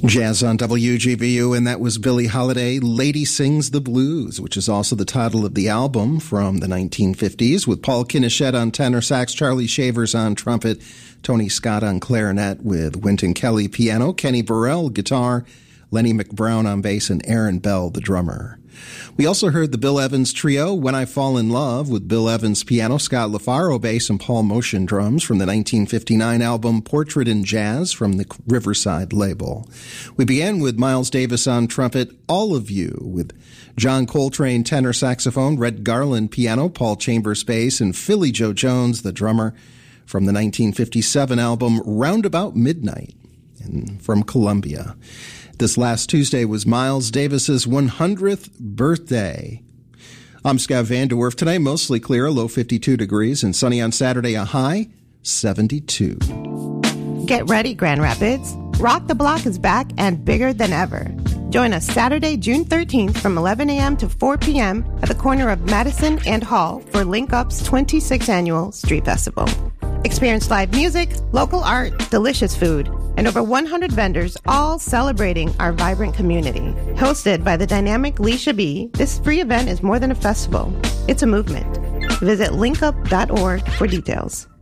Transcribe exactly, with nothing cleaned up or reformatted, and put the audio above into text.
Jazz on W G B U, and that was Billie Holiday, Lady Sings the Blues, which is also the title of the album from the nineteen fifties, with Paul Kinnichet on tenor sax, Charlie Shavers on trumpet, Tony Scott on clarinet, with Wynton Kelly piano, Kenny Burrell guitar, Lenny McBrown on bass, and Aaron Bell, the drummer. We also heard the Bill Evans Trio, When I Fall in Love, with Bill Evans piano, Scott LaFaro bass, and Paul Motion drums from the nineteen fifty-nine album Portrait in Jazz from the Riverside label. We began with Miles Davis on trumpet, All of You, with John Coltrane tenor saxophone, Red Garland piano, Paul Chambers bass, and Philly Joe Jones, the drummer, from the nineteen fifty-seven album Roundabout Midnight and from Columbia. This last Tuesday was Miles Davis's one hundredth birthday. I'm Scott Van De Werf. Today, mostly clear, a low fifty-two degrees, and sunny on Saturday, a high seventy-two. Get ready, Grand Rapids. Rock the Block is back and bigger than ever. Join us Saturday, June thirteenth from eleven a.m. to four p.m. at the corner of Madison and Hall for Link Up's twenty-sixth Annual Street Festival. Experience live music, local art, delicious food, and over one hundred vendors, all celebrating our vibrant community. Hosted by the dynamic Leisha B, this free event is more than a festival. It's a movement. Visit link up dot org for details.